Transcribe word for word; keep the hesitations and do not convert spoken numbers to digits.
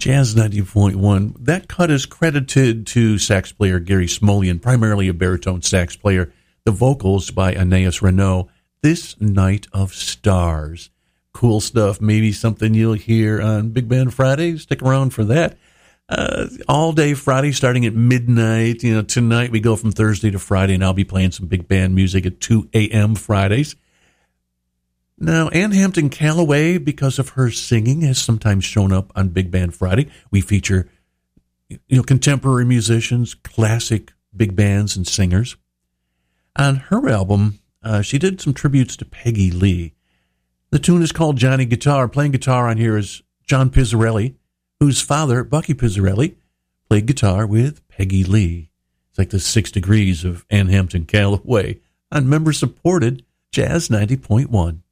Jazz ninety point one. That cut is credited to sax player Gary Smolian, primarily a baritone sax player. The vocals by Anais Renault. This Night of Stars. Cool stuff. Maybe something you'll hear on Big Band Friday. Stick around for that. Uh, all day Friday starting at midnight. You know, tonight we go from Thursday to Friday, and I'll be playing some big band music at two a.m. Fridays. Now, Ann Hampton Callaway, because of her singing, has sometimes shown up on Big Band Friday. We feature, you know, contemporary musicians, classic big bands and singers. On her album, uh, she did some tributes to Peggy Lee. The tune is called Johnny Guitar. Playing guitar on here is John Pizzarelli, whose father, Bucky Pizzarelli, played guitar with Peggy Lee. It's like the six degrees of Ann Hampton Callaway on member-supported Jazz ninety point one.